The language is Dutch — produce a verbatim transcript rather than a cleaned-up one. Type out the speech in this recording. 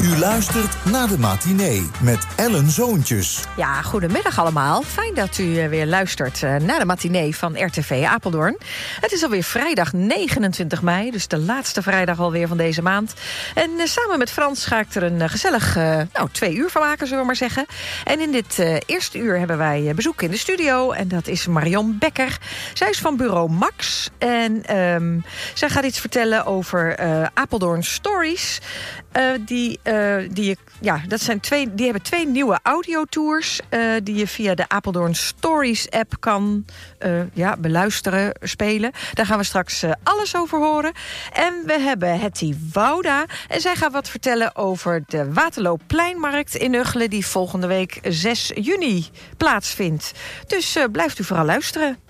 U luistert naar de matinee met Ellen Zoontjes. Ja, goedemiddag allemaal. Fijn dat u weer luistert naar de matinee van R T V Apeldoorn. Het is alweer vrijdag negenentwintig mei, dus de laatste vrijdag alweer van deze maand. En uh, samen met Frans ga ik er een uh, gezellig uh, nou, twee uur van maken, zullen we maar zeggen. En in dit uh, eerste uur hebben wij uh, bezoek in de studio. En dat is Marion Becker. Zij is van bureau Max. En um, zij gaat iets vertellen over uh, Apeldoorn Stories. Uh, die, uh, die je, ja, dat zijn twee, die hebben twee nieuwe audiotours uh, die je via de Apeldoorn Stories app kan uh, ja, beluisteren, spelen. Daar gaan we straks uh, alles over horen. En we hebben Hetty Wouda. En zij gaat wat vertellen over de Waterloopleinmarkt in Ugchelen, die volgende week zes juni plaatsvindt. Dus uh, blijft u vooral luisteren.